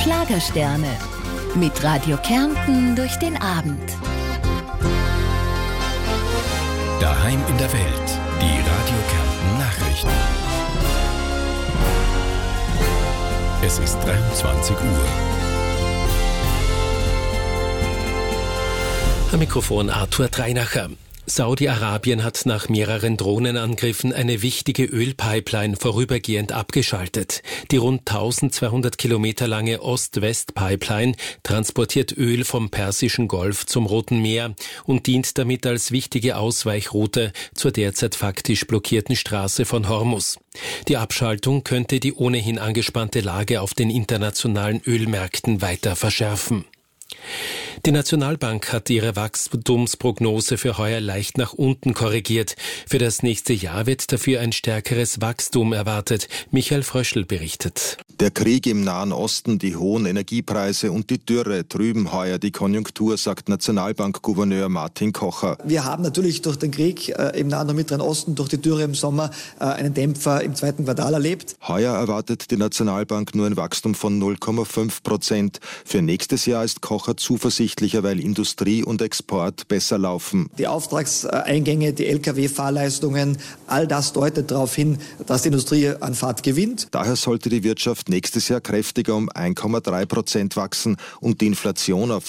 Schlagersterne. Mit Radio Kärnten durch den Abend. Daheim in der Welt. Die Radio Kärnten Nachrichten. Es ist 23 Uhr. Am Mikrofon Arthur Dreinacher. Saudi-Arabien hat nach mehreren Drohnenangriffen eine wichtige Ölpipeline vorübergehend abgeschaltet. Die rund 1200 Kilometer lange Ost-West-Pipeline transportiert Öl vom Persischen Golf zum Roten Meer und dient damit als wichtige Ausweichroute zur derzeit faktisch blockierten Straße von Hormuz. Die Abschaltung könnte die ohnehin angespannte Lage auf den internationalen Ölmärkten weiter verschärfen. Die Nationalbank hat ihre Wachstumsprognose für heuer leicht nach unten korrigiert. Für das nächste Jahr wird dafür ein stärkeres Wachstum erwartet. Michael Fröschl berichtet. Der Krieg im Nahen Osten, die hohen Energiepreise und die Dürre trüben heuer die Konjunktur, sagt Nationalbankgouverneur Martin Kocher. Wir haben natürlich durch den Krieg im Nahen und Mittleren Osten, durch die Dürre im Sommer, einen Dämpfer im zweiten Quartal erlebt. Heuer erwartet die Nationalbank nur ein Wachstum von 0,5%. Für nächstes Jahr ist Kocher zuversichtlicher, weil Industrie und Export besser laufen. Die Auftragseingänge, die Lkw-Fahrleistungen, all das deutet darauf hin, dass die Industrie an Fahrt gewinnt. Daher sollte die Wirtschaft nächstes Jahr kräftiger um 1,3% wachsen und die Inflation auf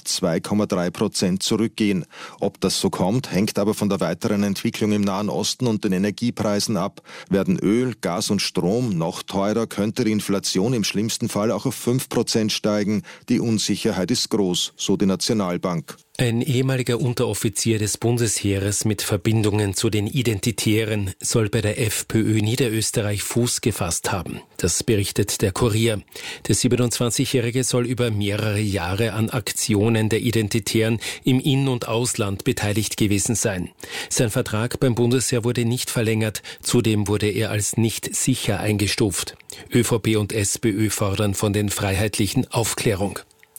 2,3% zurückgehen. Ob das so kommt, hängt aber von der weiteren Entwicklung im Nahen Osten und den Energiepreisen ab. Werden Öl, Gas und Strom noch teurer, könnte die Inflation im schlimmsten Fall auch auf 5% steigen. Die Unsicherheit ist groß, so die Nationalbank. Ein ehemaliger Unteroffizier des Bundesheeres mit Verbindungen zu den Identitären soll bei der FPÖ Niederösterreich Fuß gefasst haben. Das berichtet der Kurier. Der 27-Jährige soll über mehrere Jahre an Aktionen der Identitären im In- und Ausland beteiligt gewesen sein. Sein Vertrag beim Bundesheer wurde nicht verlängert, zudem wurde er als nicht sicher eingestuft. ÖVP und SPÖ fordern von den Freiheitlichen Aufklärung.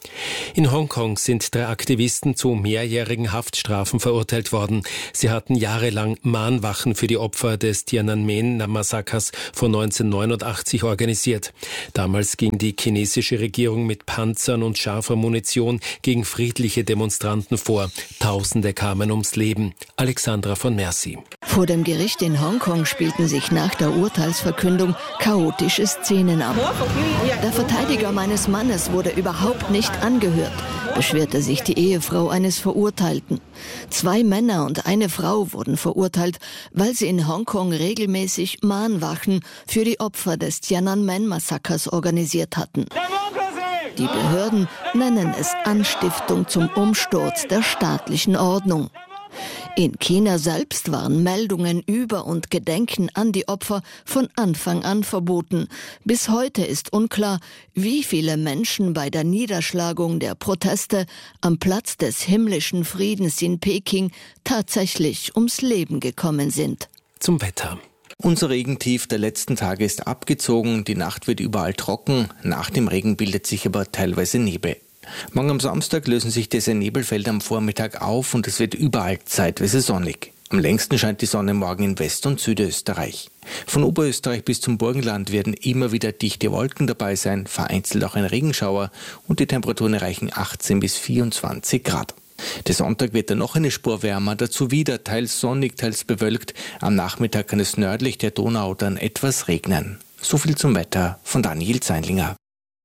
In Hongkong sind 3 Aktivisten zu mehrjährigen Haftstrafen verurteilt worden. Sie hatten jahrelang Mahnwachen für die Opfer des Tiananmen-Massakers von 1989 organisiert. Damals ging die chinesische Regierung mit Panzern und scharfer Munition gegen friedliche Demonstranten vor. Tausende kamen ums Leben. Alexandra von Mercy. Vor dem Gericht in Hongkong spielten sich nach der Urteilsverkündung chaotische Szenen ab. Der Verteidiger meines Mannes wurde überhaupt nicht angehört, beschwerte sich die Ehefrau eines Verurteilten. 2 Männer und eine Frau wurden verurteilt, weil sie in Hongkong regelmäßig Mahnwachen für die Opfer des Tiananmen-Massakers organisiert hatten. Die Behörden nennen es Anstiftung zum Umsturz der staatlichen Ordnung. In China selbst waren Meldungen über und Gedenken an die Opfer von Anfang an verboten. Bis heute ist unklar, wie viele Menschen bei der Niederschlagung der Proteste am Platz des himmlischen Friedens in Peking tatsächlich ums Leben gekommen sind. Zum Wetter. Unser Regentief der letzten Tage ist abgezogen, die Nacht wird überall trocken, nach dem Regen bildet sich aber teilweise Nebel. Morgen am Samstag lösen sich diese Nebelfelder am Vormittag auf und es wird überall zeitweise sonnig. Am längsten scheint die Sonne morgen in West- und Südösterreich. Von Oberösterreich bis zum Burgenland werden immer wieder dichte Wolken dabei sein, vereinzelt auch ein Regenschauer und die Temperaturen erreichen 18 bis 24 Grad. Der Sonntag wird dann noch eine Spur wärmer, dazu wieder teils sonnig, teils bewölkt. Am Nachmittag kann es nördlich der Donau dann etwas regnen. So viel zum Wetter von Daniel Zeinlinger.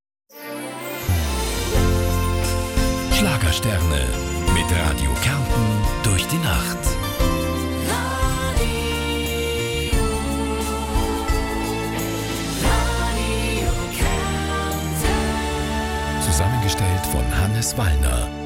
Schlagersterne mit Radio Kärnten durch die Nacht. Zusammengestellt von Hannes Wallner.